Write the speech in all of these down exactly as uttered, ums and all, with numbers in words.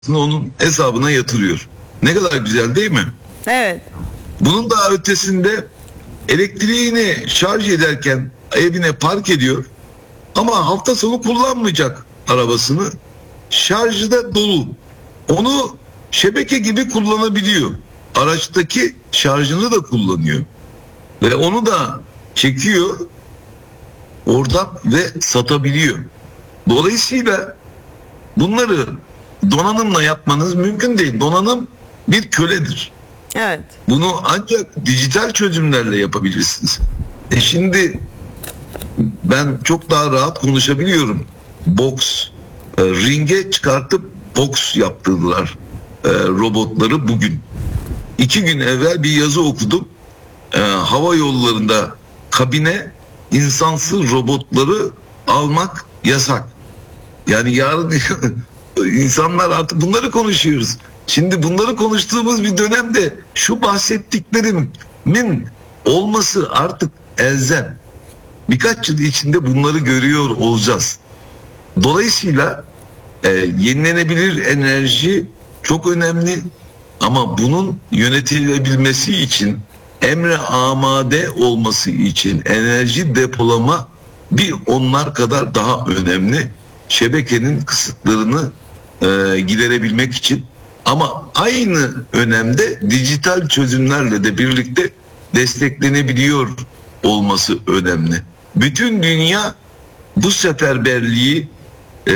onun hesabına yatırıyor. Ne kadar güzel değil mi? Evet. Bunun daha ötesinde elektriğini şarj ederken evine park ediyor ama hafta sonu kullanmayacak arabasını. Şarjı da dolu. Onu şebeke gibi kullanabiliyor. Araçtaki şarjını da kullanıyor. Ve onu da çekiyor oradan ve satabiliyor. Dolayısıyla bunları donanımla yapmanız mümkün değil. Donanım bir köledir. Evet. Bunu ancak dijital çözümlerle yapabilirsiniz. E şimdi ben çok daha rahat konuşabiliyorum. Boks, e, ringe çıkartıp boks yaptırdılar e, robotları bugün. İki gün evvel bir yazı okudum. E, hava yollarında kabine insansız robotları almak yasak. Yani yarın insanlar artık bunları konuşuyoruz. Şimdi bunları konuştuğumuz bir dönemde şu bahsettiklerimin olması artık elzem. Birkaç yıl içinde bunları görüyor olacağız. Dolayısıyla e, yenilenebilir enerji çok önemli ama bunun yönetilebilmesi için, emre amade olması için enerji depolama bir onlar kadar daha önemli. Şebekenin kısıtlarını e, giderebilmek için. Ama aynı önemde dijital çözümlerle de birlikte desteklenebiliyor olması önemli. Bütün dünya bu seferberliği e,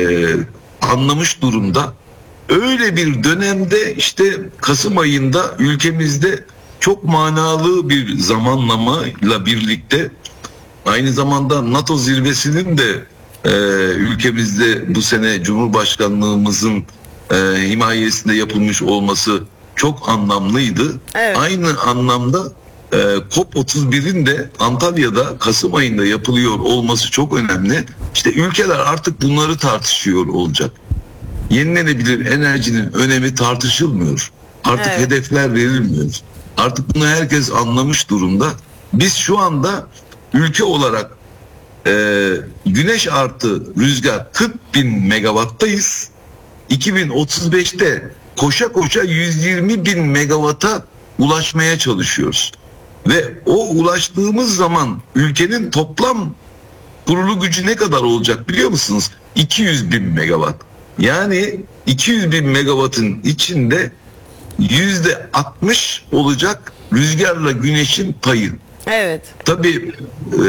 anlamış durumda. Öyle bir dönemde işte Kasım ayında ülkemizde çok manalı bir zamanlamayla birlikte aynı zamanda NATO zirvesinin de e, ülkemizde bu sene Cumhurbaşkanlığımızın e, himayesinde yapılmış olması çok anlamlıydı. Evet. Aynı anlamda e, COP otuz birin de Antalya'da Kasım ayında yapılıyor olması çok önemli. İşte ülkeler artık bunları tartışıyor olacak. Yenilenebilir enerjinin önemi tartışılmıyor. Artık Evet. hedefler verilmiyor. Artık bunu herkes anlamış durumda. Biz şu anda ülke olarak e, güneş artı rüzgar kırk bin megawattayız. iki bin otuz beşte koşa koşa yüz yirmi bin megawata ulaşmaya çalışıyoruz. Ve o ulaştığımız zaman ülkenin toplam kurulu gücü ne kadar olacak biliyor musunuz? iki yüz bin megawatt. Yani iki yüz bin megawattın içinde yüzde altmış olacak rüzgarla güneşin payı. Evet. Tabii e,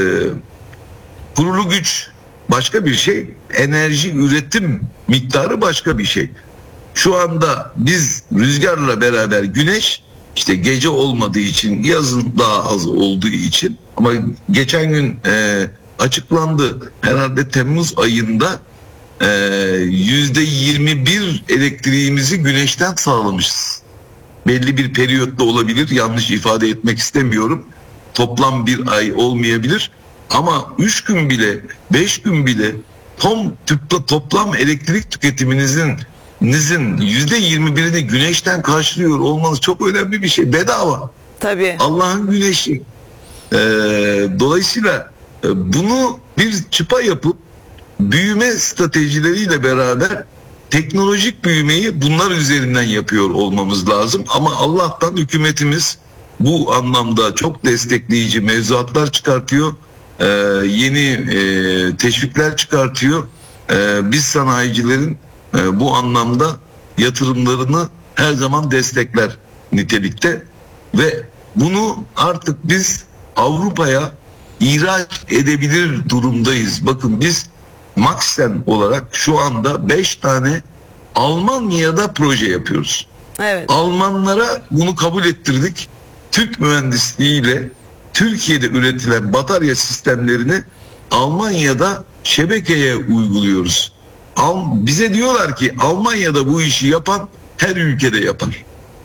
kurulu güç başka bir şey, enerji üretim miktarı başka bir şey. Şu anda biz rüzgarla beraber güneş işte gece olmadığı için, yazın daha az olduğu için, ama geçen gün e, açıklandı herhalde Temmuz ayında e, yüzde yirmi bir elektriğimizi güneşten sağlamışız. Belli bir periyotta olabilir, yanlış ifade etmek istemiyorum. Toplam bir ay olmayabilir ama üç gün bile, beş gün bile tom, toplam elektrik tüketiminizin nizin yüzde yirmi birini güneşten karşılıyor olmanız çok önemli bir şey. Bedava. Tabii. Allah'ın güneşi. Ee, dolayısıyla e, bunu bir çıpa yapıp büyüme stratejileriyle beraber teknolojik büyümeyi bunlar üzerinden yapıyor olmamız lazım. Ama Allah'tan hükümetimiz bu anlamda çok destekleyici mevzuatlar çıkartıyor. Ee, yeni e, teşvikler çıkartıyor. Ee, biz sanayicilerin e, bu anlamda yatırımlarını her zaman destekler nitelikte ve bunu artık biz Avrupa'ya ihraç edebilir durumdayız. Bakın biz Maxen olarak şu anda beş tane Almanya'da proje yapıyoruz. Evet. Almanlara bunu kabul ettirdik. Türk mühendisliğiyle Türkiye'de üretilen batarya sistemlerini Almanya'da şebekeye uyguluyoruz. Bize diyorlar ki Almanya'da bu işi yapan her ülkede yapar.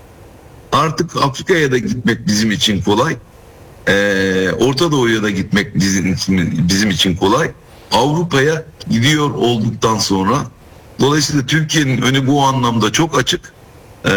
Artık Afrika'ya da gitmek bizim için kolay. Ee, Orta Doğu'ya da gitmek bizim için, bizim için kolay. Avrupa'ya gidiyor olduktan sonra dolayısıyla Türkiye'nin önü bu anlamda çok açık. Ee,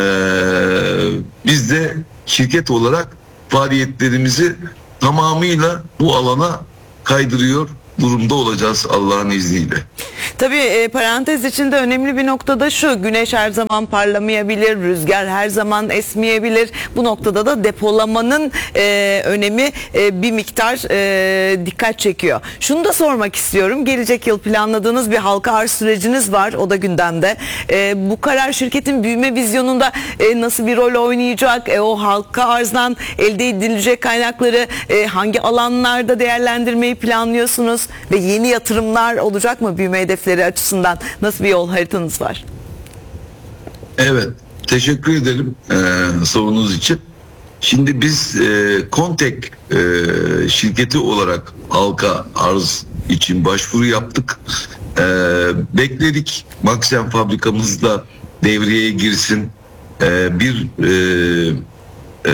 biz de şirket olarak faaliyetlerimizi tamamıyla bu alana kaydırıyor durumda olacağız Allah'ın izniyle. Tabii e, parantez içinde önemli bir noktada şu: güneş her zaman parlamayabilir, rüzgar her zaman esmeyebilir. Bu noktada da depolamanın e, önemi e, bir miktar e, dikkat çekiyor. Şunu da sormak istiyorum: gelecek yıl planladığınız bir halka arz süreciniz var, o da gündemde. E, bu karar şirketin büyüme vizyonunda e, nasıl bir rol oynayacak? E, o halka arzdan elde edilecek kaynakları e, hangi alanlarda değerlendirmeyi planlıyorsunuz? Ve yeni yatırımlar olacak mı büyüme hedefleri açısından? Nasıl bir yol haritanız var? Evet, teşekkür ederim e, sorunuz için. Şimdi biz e, Kontek e, şirketi olarak halka arz için başvuru yaptık. E, bekledik Maxen fabrikamızda devreye girsin. E, bir e, e,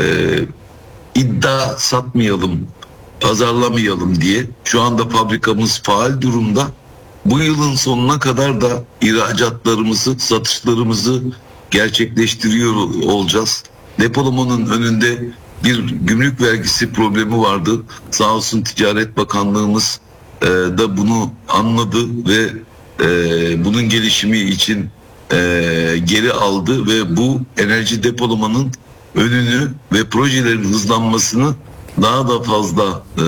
iddia satmayalım, pazarlamayalım diye. Şu anda fabrikamız faal durumda. Bu yılın sonuna kadar da ihracatlarımızı, satışlarımızı gerçekleştiriyor olacağız. Depolamanın önünde bir gümrük vergisi problemi vardı. Sağ olsun Ticaret Bakanlığımız e, da bunu anladı ve e, bunun gelişimi için e, geri aldı ve bu enerji depolamanın önünü ve projelerin hızlanmasını daha da fazla e,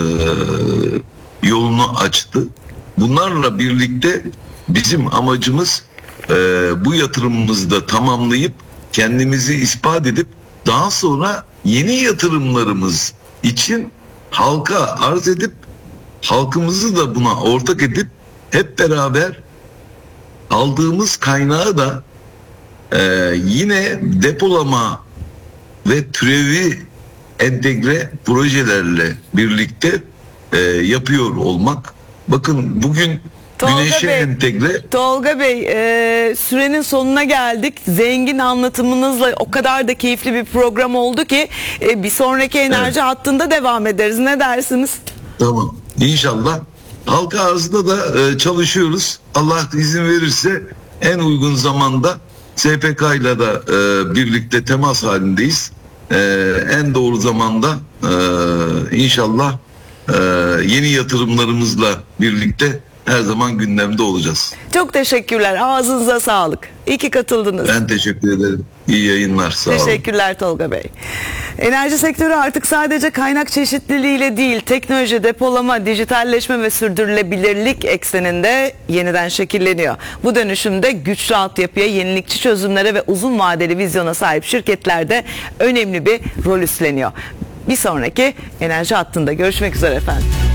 yolunu açtı. Bunlarla birlikte bizim amacımız e, bu yatırımımızı da tamamlayıp kendimizi ispat edip daha sonra yeni yatırımlarımız için halka arz edip halkımızı da buna ortak edip hep beraber aldığımız kaynağı da e, yine depolama ve türevi entegre projelerle birlikte e, yapıyor olmak. Bakın bugün Tolga güneşe Bey, entegre. Tolga Bey, e, sürenin sonuna geldik. Zengin anlatımınızla o kadar da keyifli bir program oldu ki e, bir sonraki enerji evet. hattında devam ederiz. Ne dersiniz? Tamam. İnşallah. Halka arzda da e, çalışıyoruz. Allah izin verirse en uygun zamanda S P K ile de e, birlikte temas halindeyiz. E, en doğru zamanda e, inşallah e, yeni yatırımlarımızla birlikte her zaman gündemde olacağız. Çok teşekkürler. Ağzınıza sağlık. İyi ki katıldınız. Ben teşekkür ederim. İyi yayınlar. Sağ olun. Teşekkürler Tolga Bey. Enerji sektörü artık sadece kaynak çeşitliliğiyle değil, teknoloji, depolama, dijitalleşme ve sürdürülebilirlik ekseninde yeniden şekilleniyor. Bu dönüşümde güçlü altyapıya, yenilikçi çözümlere ve uzun vadeli vizyona sahip şirketlerde önemli bir rol üstleniyor. Bir sonraki enerji hattında görüşmek üzere efendim.